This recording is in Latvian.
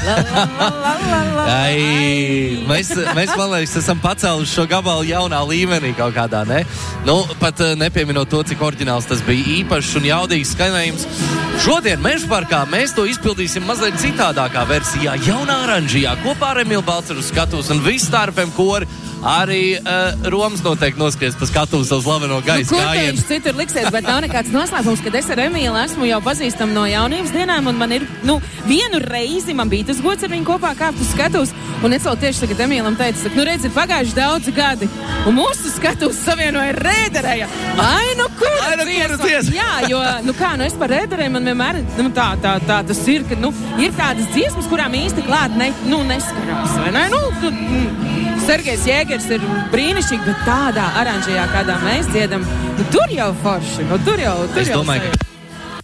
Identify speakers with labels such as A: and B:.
A: Mēs, man liekas, esam pacēluši šo gabalu jaunā līmenī kaut kādā, ne? Nu, pat nepieminot to, cik oriģināls tas bija īpašs un jaudīgs skanējums. Šodien Mežparkā mēs to izpildīsim mazliet citādākā versijā, jaunā oranžijā, kopā ar Emilu Balceru skatus un visu Star FM kori. Arī Roms noteikti noskries pa skatuves uz slaveno gaisa
B: kājienu.
A: Kur
B: viņš citur liksies, bet nav nekāds noslēpums, kad es ar Emīlu esmu jau pazīstama no jaunības dienām, un man ir, vienu reizi man bija tas gods ar viņu kopā kāpt uz skatuves, un es vēl tieši tagad Emīlam teicu, redz, ir pagājuši daudzi gadi, un mūsu skatuves savienoja Rēdereja. Kura dziesma? Jā, jo, es par Rēdereju man vienmēr, tā tas ir, ka, ir tādas dziesmas, kurām īsti klāt neskarās, vai ne? Sergejs Jēgers ir brīnišķīgi, bet tādā aranžajā, kādā mēs dziedam, tur jau forši, tur jau.
A: Es domāju, ka